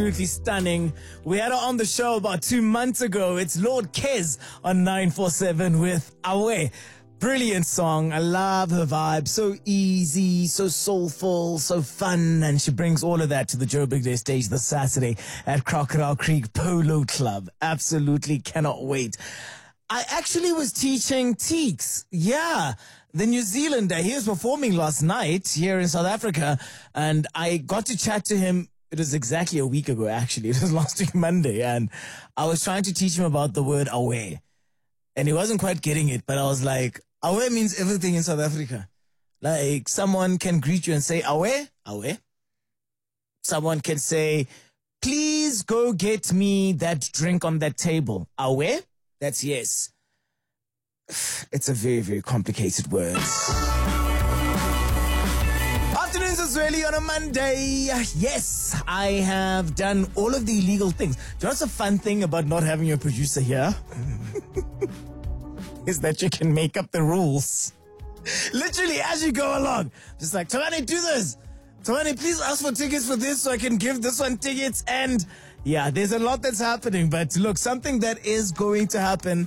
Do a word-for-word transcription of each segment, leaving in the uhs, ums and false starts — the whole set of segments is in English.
Absolutely stunning. We had her on the show about two months ago. It's Lord Kez on nine four seven with Awe. Brilliant song. I love her vibe. So easy, so soulful, so fun. And she brings all of that to the Joe Big Day stage this Saturday at Crocodile Creek Polo Club. Absolutely cannot wait. I actually was teaching Teeks. Yeah. The New Zealander. He was performing last night here in South Africa. And I got to chat to him. It was exactly a week ago, actually. It was last week, Monday. And I was trying to teach him about the word away. And he wasn't quite getting it. But I was like, away means everything in South Africa. Like, someone can greet you and say, away, away. Someone can say, please go get me that drink on that table. Away? That's yes. It's a very, very complicated word. Afternoons is really on a Monday. Yes, I have done all of the illegal things. Do you know what's a fun thing about not having your producer here? Is that you can make up the rules. Literally, as you go along. Just like, Tawani, do this. Tawani, please ask for tickets for this so I can give this one tickets. And yeah, there's a lot that's happening. But look, something that is going to happen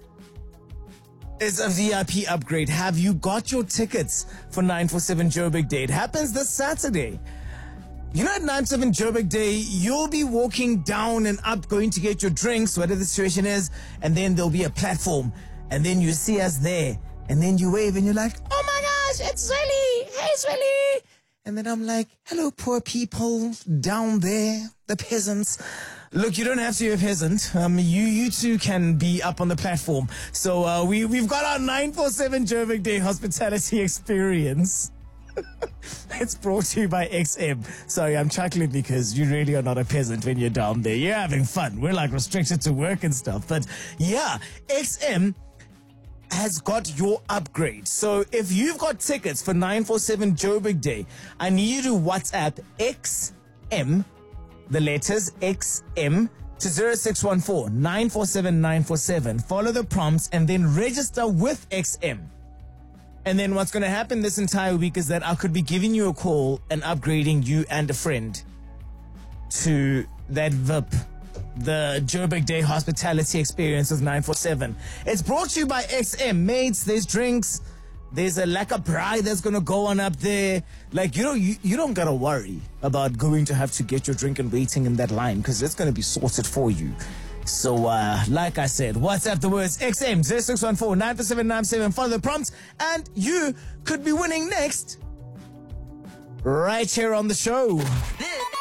is a V I P upgrade. Have you got your tickets for nine four seven Joe Big Day? It happens this Saturday. You know, at nine four seven Joe Big Day, you'll be walking down and up, going to get your drinks, whatever the situation is, and then there'll be a platform. And then you see us there, and then you wave, and you're like, oh my gosh, it's Zweli. Hey, Zweli. And then I'm like, hello, poor people down there, the peasants. Look, you don't have to be a peasant. Um, you, you too can be up on the platform. So, uh, we, we've got our nine four seven Joe Big Day hospitality experience. It's brought to you by X M. Sorry, I'm chuckling because you really are not a peasant when you're down there. You're having fun. We're like restricted to work and stuff. But yeah, X M has got your upgrade. So if you've got tickets for nine four seven Joe Big Day, I need you to WhatsApp X M, the letters X M, to zero six one four nine four seven nine four seven. Follow the prompts and then register with X M. And then what's going to happen this entire week is that I could be giving you a call and upgrading you and a friend to that V I P, the Joe Big Day hospitality experience with nine four seven. It's brought to you by X M. Mates, there's drinks. There's a lekker braai that's going to go on up there. Like, you know, you, you don't got to worry about going to have to get your drink and waiting in that line because it's going to be sorted for you. So, uh, like I said, WhatsApp the words X M zero six one four nine four seven nine seven. Follow the prompts and you could be winning next right here on the show.